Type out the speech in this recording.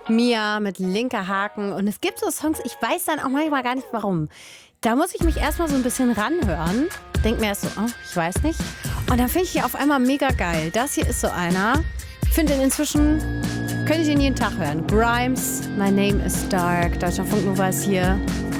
Mia mit Linker Haken. Und es gibt so Songs, ich weiß dann auch manchmal gar nicht warum. Da muss ich mich erstmal so ein bisschen ranhören. Denk mir erst so, oh, ich weiß nicht. Und dann finde ich die auf einmal mega geil. Das hier ist so einer. Ich finde den inzwischen, könnte ich den jeden Tag hören. Grimes, My Name is Dark, Deutschlandfunk Nova ist hier.